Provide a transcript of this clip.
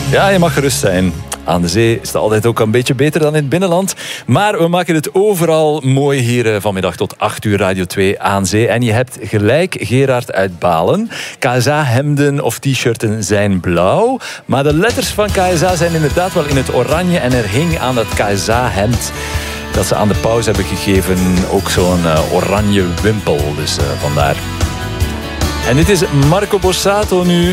Ja, je mag gerust zijn. Aan de zee is het altijd ook een beetje beter dan in het binnenland. Maar we maken het overal mooi hier vanmiddag tot 8 uur Radio 2 aan zee. En je hebt gelijk, Gerard uit Balen. KSA-hemden of t-shirten zijn blauw. Maar de letters van KSA zijn inderdaad wel in het oranje. En er hing aan dat KSA-hemd dat ze aan de pauze hebben gegeven ook zo'n oranje wimpel. Dus vandaar. En dit is Marco Borsato nu.